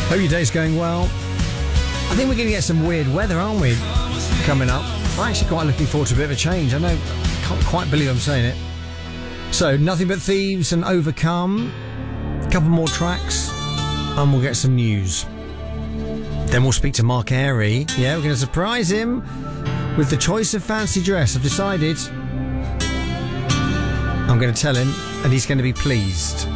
Hope your day's going well. I think we're going to get some weird weather, aren't we? Coming up. I'm actually quite looking forward to a bit of a change. I know, I can't quite believe I'm saying it. So, Nothing But Thieves and Overcome. A couple more tracks, and we'll get some news. Then we'll speak to Mark Airy. Yeah, we're going to surprise him with the choice of fancy dress. I've decided I'm going to tell him, and he's going to be pleased.